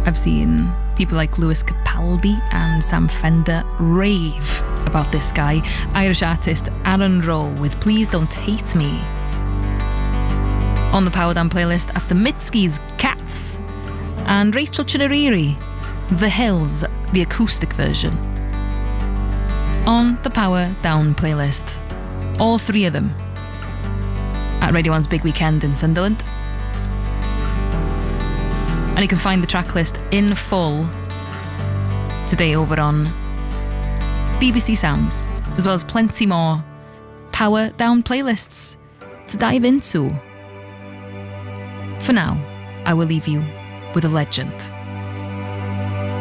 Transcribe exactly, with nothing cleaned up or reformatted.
I've seen people like Lewis Capaldi and Sam Fender rave about this guy. Irish artist Aaron Rowe with Please Don't Hate Me. On the Power Down playlist after Mitski's Cats and Rachel Chinouriri, The Hills, the acoustic version. On the Power Down playlist, all three of them at Radio one's Big Weekend in Sunderland. And you can find the track list in full today over on B B C Sounds, as well as plenty more Power Down playlists to dive into. For now, I will leave you with a legend.